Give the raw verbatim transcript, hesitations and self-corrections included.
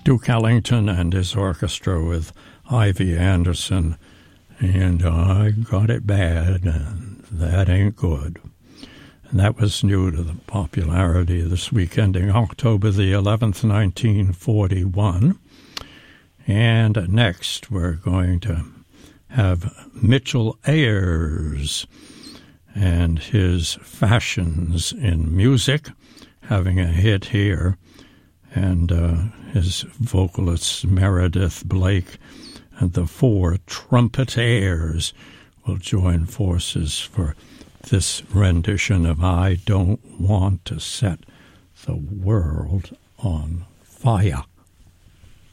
Duke Ellington and his orchestra with Ivy Anderson, and I Got It Bad, and That Ain't Good. And that was new to the popularity this week, ending October the eleventh, nineteen forty-one. And next we're going to have Mitchell Ayers and his Fashions in Music, having a hit here, and uh, his vocalist Meredith Blake and the Four Trumpeters will join forces for this rendition of I Don't Want to Set the World on Fire.